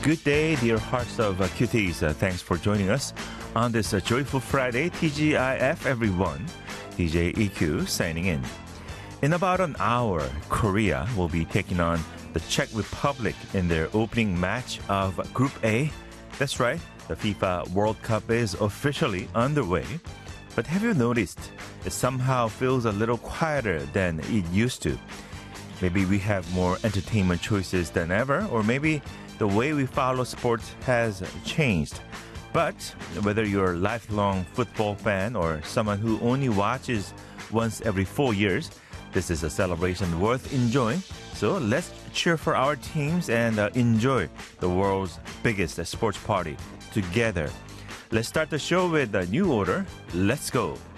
Good day, dear hearts of cuties. Thanks for joining us on this joyful Friday. TGIF, everyone. DJ EQ signing in. In about an hour, Korea will be taking on the Czech Republic in their opening match of Group A. That's right, the FIFA World Cup is officially underway. But have you noticed it somehow feels a little quieter than it used to? Maybe we have more entertainment choices than ever, or maybe the way we follow sports has changed. But whether you're a lifelong football fan or someone who only watches once every 4 years, this is a celebration worth enjoying. So let's cheer for our teams and enjoy the world's biggest sports party together. Let's start the show with a new order. Let's go.